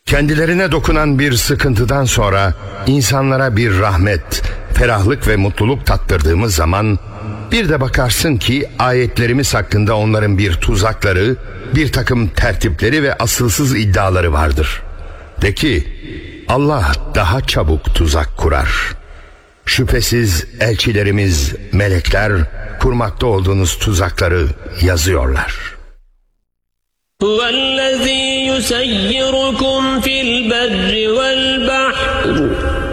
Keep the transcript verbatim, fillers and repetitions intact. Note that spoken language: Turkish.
Kendilerine dokunan bir sıkıntıdan sonra insanlara bir rahmet, ferahlık ve mutluluk tattırdığımız zaman bir de bakarsın ki ayetlerimiz hakkında onların bir tuzakları, bir takım tertipleri ve asılsız iddiaları vardır. De ki, Allah daha çabuk tuzak kurar. Şüphesiz elçilerimiz, melekler kurmakta olduğunuz tuzakları yazıyorlar. Huvellezî yuseyyirukum fil berri vel bahr